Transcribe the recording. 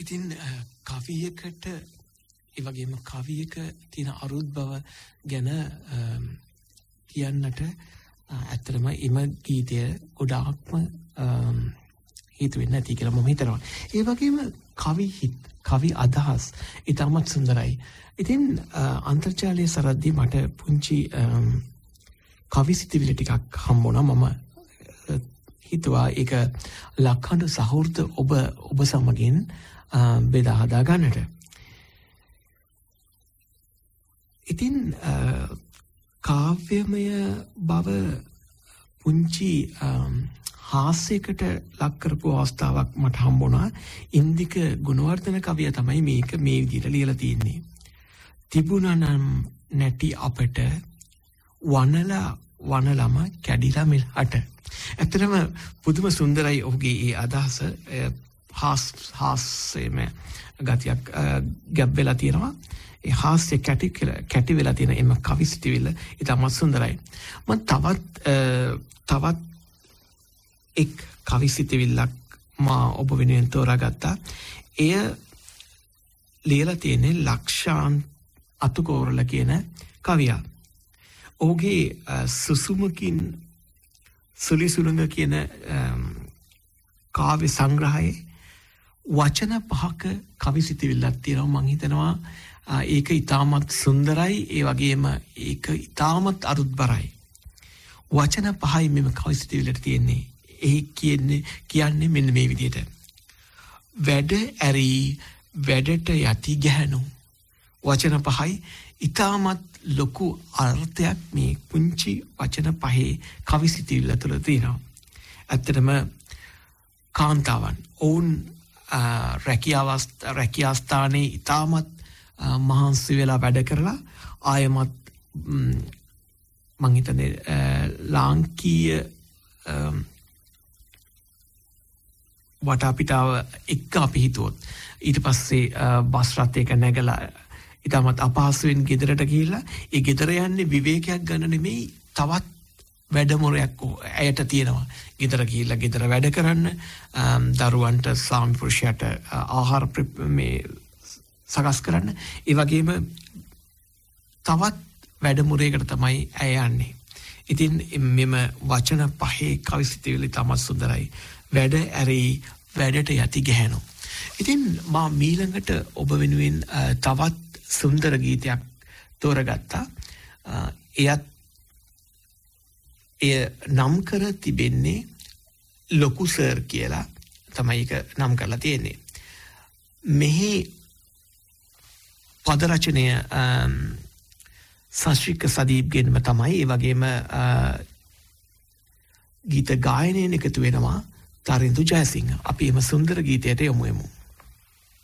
ඉතින් කවියකට ඒ වගේම කවියක තියෙන අරුත් බව ගැන කියන්නට ඇත්තටම එම ගීතය ගොඩාක්ම හේතු වෙන්නේ නැති කියලා මම හිතනවා. ඒ වගේම කවි අදහස් ඉතාමත් සුන්දරයි. ඉතින් අන්තර්ජාලයේ සරද්දී මට පුංචි කවි සිතුවිලි ටිකක් හම්බුණා. මම හිතුවා ඒක ලක්හඬ සහෘද ඔබ සමගින් බෙදා හදා ගන්නට. ඉතින් කාව්‍යමය බව පුංචි හාස්‍යයකට ලක් කරපු අවස්ථාවක් මට හම්බුණා. ඉන්දික ගුණවර්ධන කවිය තමයි මේක මේ විදිහට ලියලා තියෙන්නේ. තිබුණා නම් නැටි අපට වනලම කැඩිලා මෙලහට. ඇත්තටම පුදුම සුන්දරයි ඔහුගේ ඒ අදහස. හාස්‍යම ගතියක් ගැබ් වෙලා තියෙනවා. ඒ හාස්‍ය කැටි වෙලා තියෙන එම කවි සිතුවිල්ල ඉතාමත් සුන්දරයි. මම තවත් එක් කවි සිතුවිල්ලක් මා ඔබ වෙනුවෙන් තෝරාගත්තා. එය ලියලා තියෙන්නේ ලක්ෂාන් අතුකෝරල කියන කවියා. ඔහුගේ සුසුමකින් සුලිසුලඟ කියන කාව්‍ය සංග්‍රහයේ වචන 5ක කවි සිතුවිල්ලක් තියෙනවා. මම හිතනවා ඒක ඉතාමත් සුන්දරයි. ඒ වගේම ඒක ඉතාමත් අරුත්බරයි. වචන 5යි මෙම කවි සිතුවිල්ලට තියෙන්නේ. ඒ කියන්නේ මෙන්න මේ විදිහට. වැඩ ඇරී වැඩට යති ගැහණු. වචන 5යි ඉතාමත් ලොකු අර්ථයක් මේ පුංචි වචන 5 කවි සිතුවිල්ල තුළ තියෙනවා. ඇත්තටම කාන්තාවන් ඔවුන් රැකියා ස්ථානයේ ඉතාමත් මහන්සි වෙලා වැඩ කරලා ආයමත් මං හිතන්නේ ලාංකීය වටාපිටාව එක්ක අපි හිතුවොත් ඊට පස්සේ බස් රථයක නැගලා ඉතාමත් අපහසුවෙන් ගෙදරට ගිහිල්ලා ඒ ගෙදර යන්නේ විවේකයක් ගන්න නෙමෙයි, තවත් වැඩමුරයක් ඇයට තියෙනවා. ගෙදර ගිහිල්ලා ගෙදර වැඩ කරන්න, දරුවන්ට ස්වාමි පුරුෂයාට ආහාර සකස් කරන්න, ඒ වගේම තවත් වැඩමුරයකට තමයි ඇය යන්නේ. ඉතින් මෙම වචන 5 කවි සිතුවිලි තමයි සුන්දරයි. වැඩ ඇරී වැඩට යති ගැහණු. ඉතින් මා මීළඟට ඔබ වෙනුවෙන් තවත් සුන්දර ගීතයක් තෝරගත්තා. එය නම් කර තිබෙන්නේ ලොකු සර් කියලා තමයි ඒක නම් කරලා තියෙන්නේ. මෙහි පද රචනය සශ්‍රික සදීප්ගෙන්ම තමයි. ඒ වගේම ගීත ගායනයෙන් එකතු වෙනවා තරිඳු ජයසිංහ. අපි එම සුන්දර ගීතයට යමු.